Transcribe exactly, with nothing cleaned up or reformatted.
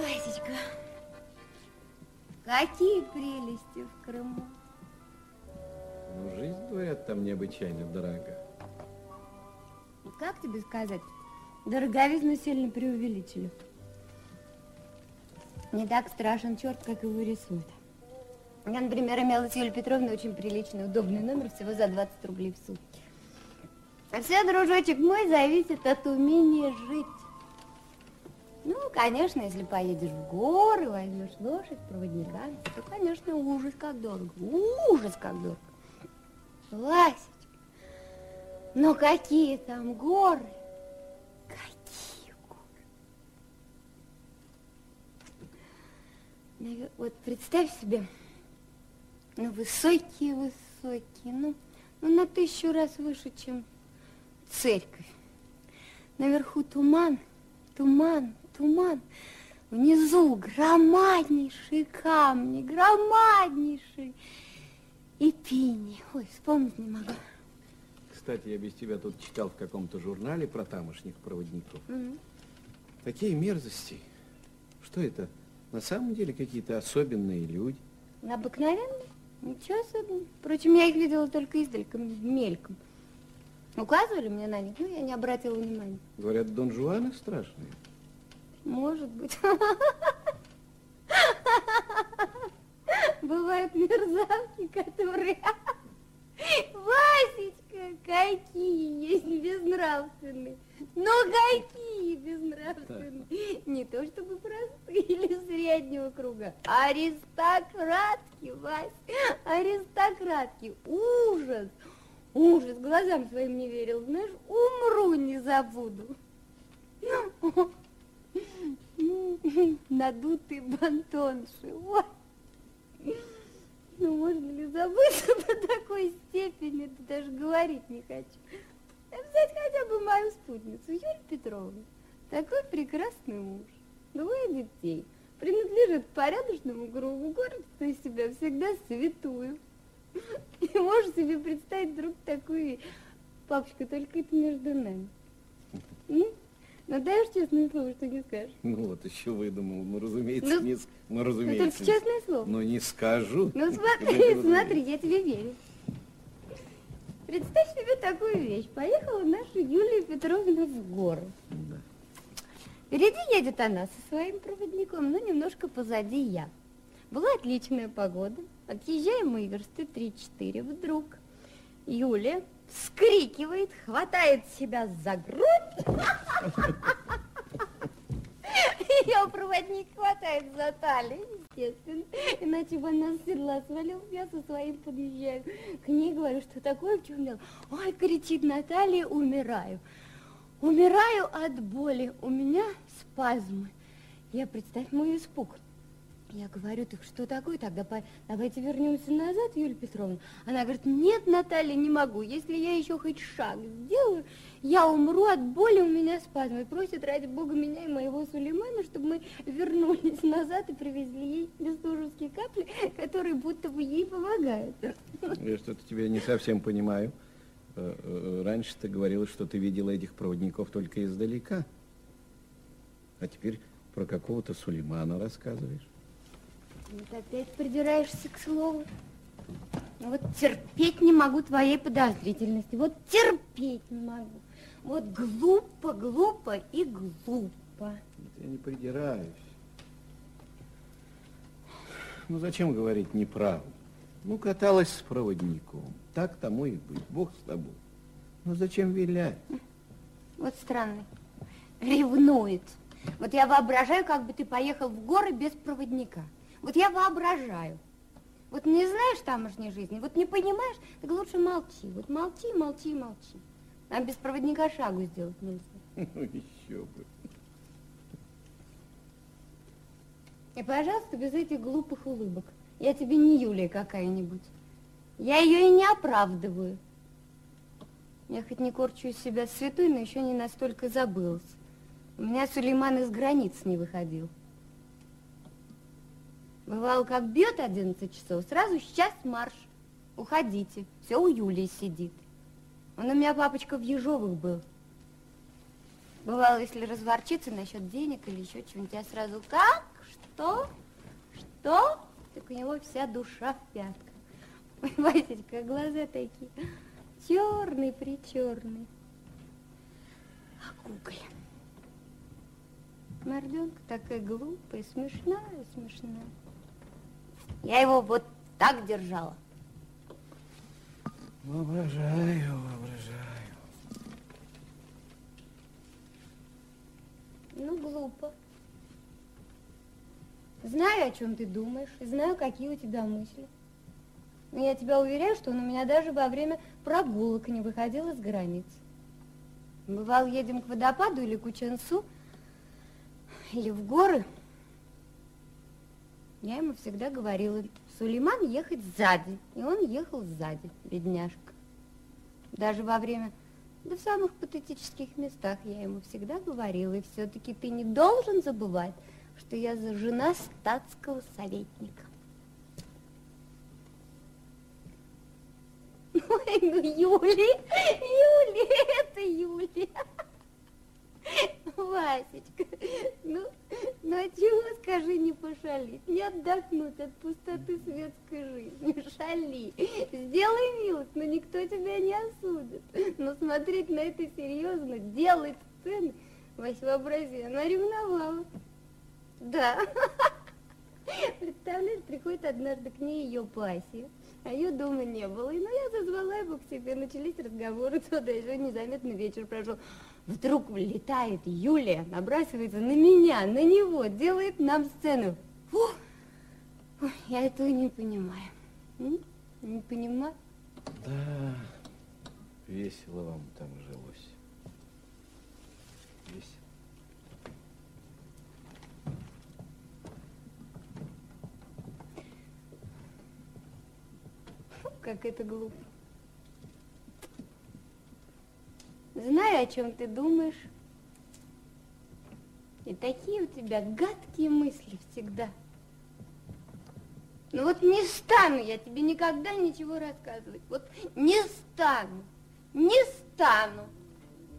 Васечка, какие прелести в Крыму. Ну, жизнь, говорят, там необычайно дорога. Как тебе сказать? Дороговизну сильно преувеличили. Не так страшен черт, как его рисуют. Я, например, имела с Юлией Петровной очень приличный, удобный номер, всего за двадцать рублей в сутки. А все, дружочек мой, зависит от умения жить. Ну, конечно, если поедешь в горы, возьмешь лошадь, проводника, то, конечно, ужас как дорого. Ужас как дорого. Васечка, но какие там горы? Какие горы? Вот представь себе, ну, высокие-высокие, ну, ну, на тысячу раз выше, чем церковь. Наверху туман, туман, туман. Внизу громаднейшие камни, громаднейшие. И пини. Ой, вспомнить не могу. Кстати, я без тебя тут читал в каком-то журнале про тамошних проводников. Mm-hmm. Такие мерзости. Что это? На самом деле какие-то особенные люди? Обыкновенные? Ничего особенного. Впрочем, я их видела только издалека, мельком. Указывали мне на них, но я не обратила внимания. Говорят, Дон Жуаны страшные. Может быть. Бывают мерзавки, которые... Васечка, какие есть безнравственные. Но какие безнравственные. Не то чтобы простые или среднего круга. Аристократки, Вась. Аристократки. Ужас. Ужас. Глазам своим не верил. Знаешь, умру не забуду. Надутые бантонши. Ой. Ну, можно ли забыться до такой степени, да даже говорить не хочу. Взять хотя бы мою спутницу, Юлию Петровну. Такой прекрасный муж, двое детей, принадлежит к порядочному кругу, гордится из себя всегда святую. И можешь себе представить вдруг такую вещь. Папочка, только это между нами. Ну, ну даешь честное слово, что не скажешь? Ну вот еще выдумал. Ну, разумеется, ну, не скажу. Ну, разумеется. Ну, только честное слово. Ну, не скажу. Ну, смотри, смотри, я тебе верю. Представь себе такую вещь. Поехала наша Юлия Петровна в горы. Да. Впереди едет она со своим проводником, но немножко позади я. Была отличная погода. Отъезжаем мы версты три-четыре. Вдруг Юля вскрикивает, хватает себя за грудь. Ее проводник хватает за талию, естественно. Иначе бы она с седла свалил, я со своим подъезжаю. К ней говорю, что такое, в чем дело? Ой, кричит Наталья, умираю. Умираю от боли, у меня спазмы. Я, представь мой испуг. Я говорю, так что такое тогда? Давайте вернемся назад, Юлия Петровна. Она говорит, нет, Наталья, не могу. Если я еще хоть шаг сделаю, я умру от боли, у меня спазмы. И просит, ради бога, меня и моего Сулеймана, чтобы мы вернулись назад и привезли ей бестужевские капли, которые будто бы ей помогают. Я что-то тебя не совсем понимаю. Раньше ты говорила, что ты видела этих проводников только издалека. А теперь про какого-то Сулеймана рассказываешь. Вот опять придираешься к слову. Вот терпеть не могу твоей подозрительности. Вот терпеть не могу. Вот глупо, глупо и глупо. Я не придираюсь. Ну, зачем говорить неправду? Ну, каталась с проводником. Так тому и быть. Бог с тобой. Ну, зачем вилять? Вот странный. Ревнует. Вот я воображаю, как бы ты поехал в горы без проводника. Вот я воображаю. Вот не знаешь тамошней жизни, вот не понимаешь, так лучше молчи. Вот молчи, молчи, молчи. Нам без проводника шагу сделать нельзя. Ну, еще бы. И, пожалуйста, без этих глупых улыбок. Я тебе не Юлия какая-нибудь. Я ее и не оправдываю. Я хоть не корчу из себя святой, но еще не настолько забылась. У меня Сулейман из границ не выходил. Бывало, как бьет одиннадцать часов, сразу сейчас марш. Уходите. Все у Юлии сидит. Он у меня, папочка, в Ежовых был. Бывало, если разворчиться насчет денег или еще чего-нибудь, я сразу как Что? Что? Так у него вся душа в пятках. Ой, Васечка, глаза такие черные-причерные. А куколь? Морденка такая глупая, смешная, смешная. Я его вот так держала. Воображаю, воображаю. Ну, глупо. Знаю, о чем ты думаешь, и знаю, какие у тебя мысли. Но я тебя уверяю, что он у меня даже во время прогулок не выходил из границ. Бывало, едем к водопаду или к Ученцу, или в горы. Я ему всегда говорила, Сулейман ехать сзади, и он ехал сзади, бедняжка. Даже во время, да в самых патетических местах я ему всегда говорила, и все-таки ты не должен забывать, что я за жена статского советника. Ой, ну, Юля, Юля, это Юля. Васечка, ну, ну, а чего, скажи, не пошалить, не отдохнуть от пустоты светской жизни, шали, сделай милость, но никто тебя не осудит, но смотреть на это серьезно, делать сцены, Вась, вообрази, она ревновала, да, представляешь, приходит однажды к ней ее пассия, а ее дома не было, и ну я зазвала его к себе, начались разговоры, то да еще незаметно вечер прошел. Вдруг влетает Юлия, набрасывается на меня, на него, делает нам сцену. Фу! Ой, я этого не понимаю. М? Не понимаю? Да, весело вам там жилось. Весело. Фу, как это глупо. Знаю, о чем ты думаешь. И такие у тебя гадкие мысли всегда. Ну вот не стану я тебе никогда ничего рассказывать. Вот не стану, не стану.